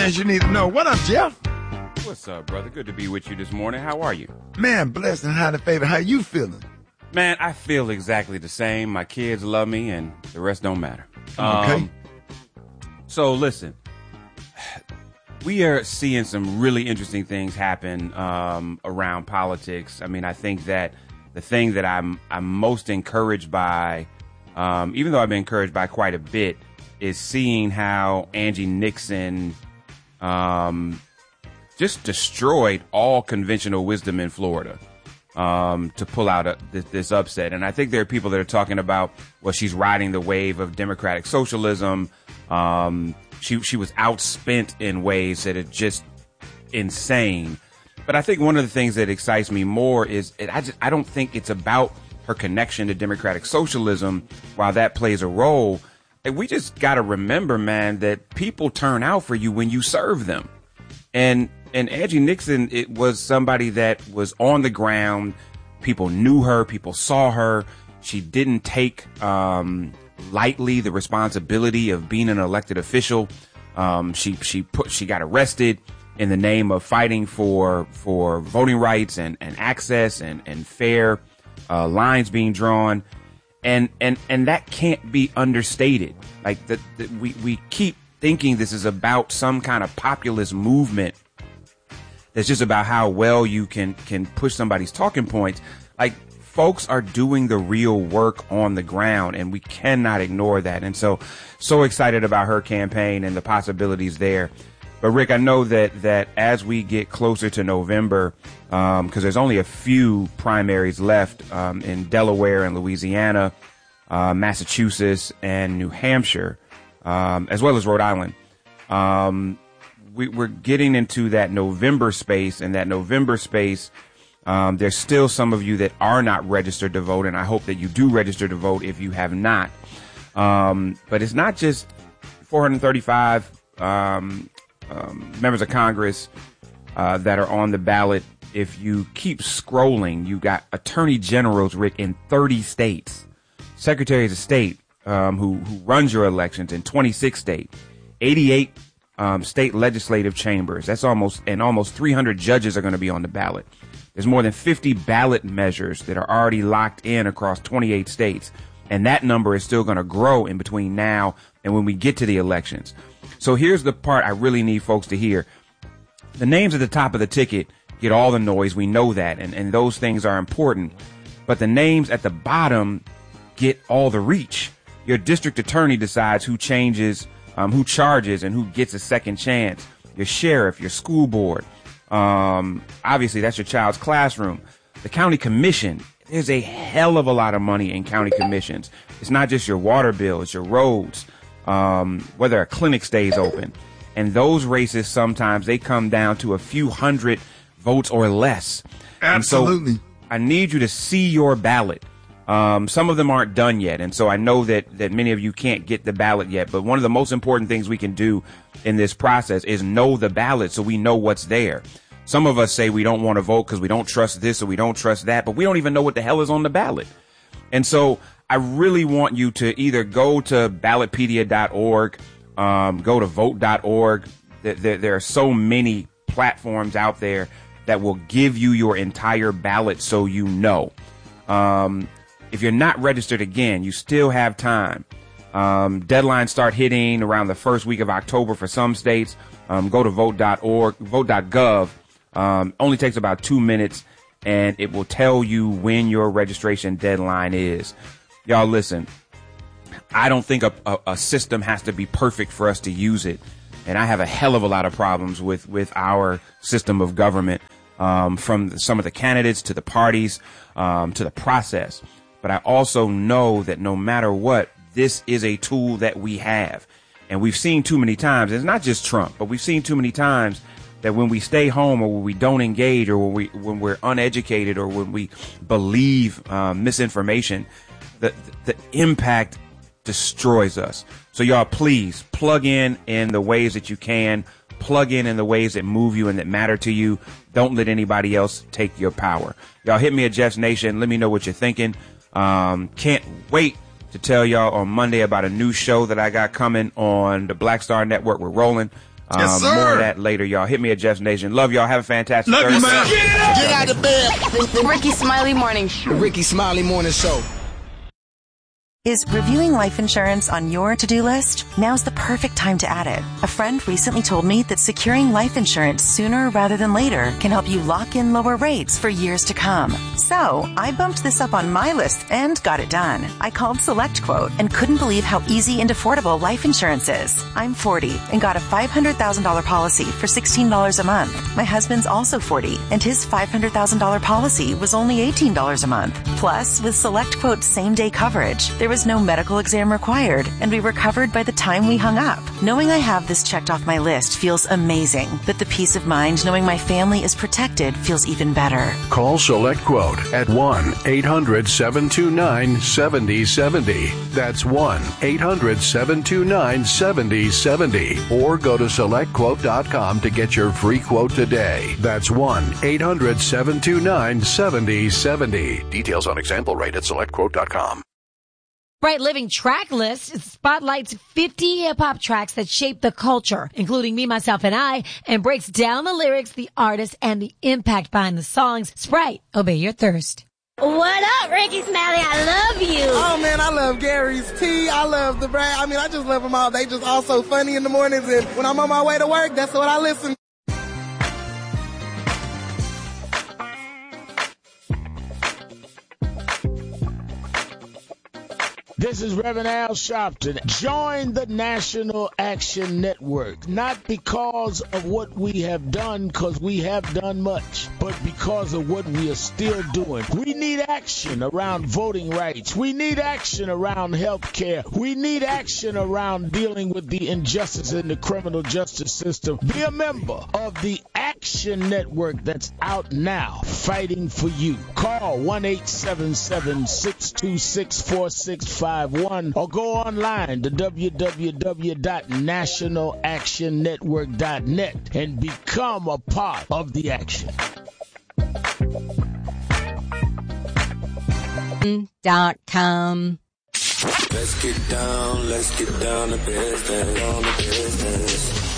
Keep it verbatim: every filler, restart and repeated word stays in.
things you need to know. What up, Jeff? What's up, brother? Good to be with you this morning. How are you? Man, blessed and highly favored. How you feeling? Man, I feel exactly the same. My kids love me, and the rest don't matter. Okay. Um, so listen, we are seeing some really interesting things happen um, around politics. I mean, I think that the thing that I'm I'm most encouraged by, um, even though I've been encouraged by quite a bit, is seeing how Angie Nixon um, just destroyed all conventional wisdom in Florida um, to pull out a, this, this upset. And I think there are people that are talking about, well, she's riding the wave of democratic socialism. Um, she she was outspent in ways that are just insane. But I think one of the things that excites me more is it, I just I don't think it's about her connection to democratic socialism. While that plays a role, like, we just got to remember, man, that people turn out for you when you serve them. And and Angie Nixon, it was somebody that was on the ground. People knew her. People saw her. She didn't take um, lightly the responsibility of being an elected official. Um, she she put she got arrested in the name of fighting for for voting rights and, and access and, and fair uh, lines being drawn. And and and that can't be understated. Like that, we, we keep thinking this is about some kind of populist movement that's just about how well you can can push somebody's talking points. Like, folks are doing the real work on the ground, and we cannot ignore that. And so, so excited about her campaign and the possibilities there. But Rick, I know that that as we get closer to November, um, because there's only a few primaries left um, in Delaware and Louisiana, uh, Massachusetts and New Hampshire, um, as well as Rhode Island. Um, we, we're getting into that November space, and that November space, um, there's still some of you that are not registered to vote, and I hope that you do register to vote if you have not. Um, but it's not just four hundred thirty-five um, um, members of Congress uh, that are on the ballot. If you keep scrolling, you got attorney generals, Rick, in thirty states, secretaries of state um, who, who runs your elections in twenty-six states, eighty-eight um, state legislative chambers. That's almost, and almost three hundred judges are going to be on the ballot. There's more than fifty ballot measures that are already locked in across twenty-eight states. And that number is still going to grow in between now and when we get to the elections. So here's the part I really need folks to hear. The names at the top of the ticket get all the noise. We know that. And, and those things are important. But the names at the bottom get all the reach. Your district attorney decides who changes, um, who charges, and who gets a second chance. Your sheriff, your school board. Um, obviously, that's your child's classroom. The county commission. There's a hell of a lot of money in county commissions. It's not just your water bill, it's your roads, um, whether a clinic stays open. And those races, sometimes they come down to a few hundred votes or less. Absolutely. And so I need you to see your ballot. Um, some of them aren't done yet. And so I know that, that many of you can't get the ballot yet. But one of the most important things we can do in this process is know the ballot so we know what's there. Some of us say we don't want to vote because we don't trust this or we don't trust that, but we don't even know what the hell is on the ballot. And so I really want you to either go to ballotpedia dot org, um, go to vote dot org. There, there, there are so many platforms out there that will give you your entire ballot so you know. Um, if you're not registered, again, you still have time. Um, deadlines start hitting around the first week of October for some states. Um, go to vote dot org, vote dot gov. Um, only takes about two minutes, and it will tell you when your registration deadline is. Y'all, listen, I don't think a, a, a system has to be perfect for us to use it. And I have a hell of a lot of problems with, with our system of government, um, from some of the candidates to the parties, um, to the process. But I also know that no matter what, this is a tool that we have. And we've seen too many times, and it's not just Trump, but we've seen too many times that when we stay home or when we don't engage or when we when we're uneducated or when we believe um, misinformation, the the impact destroys us. So y'all, please plug in in the ways that you can. Plug in in the ways that move you and that matter to you. Don't let anybody else take your power. Y'all hit me at Jeff's Nation. Let me know what you're thinking. Um, can't wait to tell y'all on Monday about a new show that I got coming on the Black Star Network. We're rolling. Um, Yes, sir. More of that later, y'all. Hit me at Jeff's Nation. Love y'all. Have a fantastic Love Thursday. you, man. Get out of bed. The Ricky Smiley Morning Show. The Ricky Smiley Morning Show. Is reviewing life insurance on your to-do list? Now's the perfect time to add it. A friend recently told me that securing life insurance sooner rather than later can help you lock in lower rates for years to come. So, I bumped this up on my list and got it done. I called SelectQuote and couldn't believe how easy and affordable life insurance is. I'm forty and got a five hundred thousand dollars policy for sixteen dollars a month. My husband's also forty and his five hundred thousand dollars policy was only eighteen dollars a month. Plus, with SelectQuote's same-day coverage, there was no medical exam required, and we were covered by the time we hung up. Knowing I have this checked off my list feels amazing, but the peace of mind knowing my family is protected feels even better. Call SelectQuote at one eight hundred seven two nine seven zero seven zero. That's one eight hundred seven two nine seven zero seven zero. Or go to select quote dot com to get your free quote today. That's one eight hundred seven two nine seven zero seven zero. Details on example rate at select quote dot com. Bright Living Track List spotlights fifty hip-hop tracks that shape the culture, including Me, Myself, and I, and breaks down the lyrics, the artists, and the impact behind the songs. Sprite, obey your thirst. What up, Ricky Smiley? I love you. Oh, man, I love Gary's Tea. I love the brand. I mean, I just love them all. They just all so funny in the mornings, and when I'm on my way to work, that's what I listen. This is Reverend Al Sharpton. Join the National Action Network, not because of what we have done, because we have done much, but because of what we are still doing. We need action around voting rights. We need action around health care. We need action around dealing with the injustice in the criminal justice system. Be a member of the Action Network that's out now, fighting for you. Call one eight seven seven, six two six, four six five one or go online to w w w dot national action network dot net and become a part of the action. Dot com. Let's get down, let's get down to business, on to business.